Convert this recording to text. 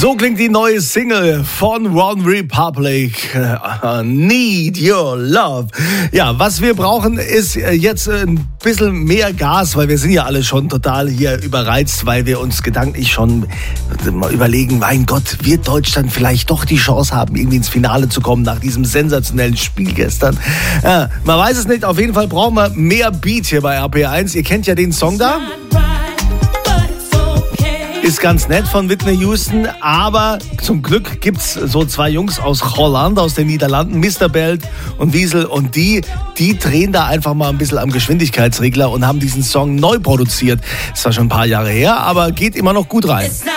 So klingt die neue Single von One Republic, Need Your Love. Ja, was wir brauchen ist jetzt ein bisschen mehr Gas, weil wir sind ja alle schon total hier überreizt, weil wir uns gedanklich schon mal überlegen, mein Gott, wird Deutschland vielleicht doch die Chance haben, irgendwie ins Finale zu kommen nach diesem sensationellen Spiel gestern? Ja, man weiß es nicht, auf jeden Fall brauchen wir mehr Beat hier bei RPR1. Ihr kennt ja den Song da. Ist ganz nett von Whitney Houston, aber zum Glück gibt's so zwei Jungs aus Holland, aus den Niederlanden, Mr. Belt und Wiesel, und die drehen da einfach mal ein bisschen am Geschwindigkeitsregler und haben diesen Song neu produziert. Ist zwar schon ein paar Jahre her, aber geht immer noch gut rein.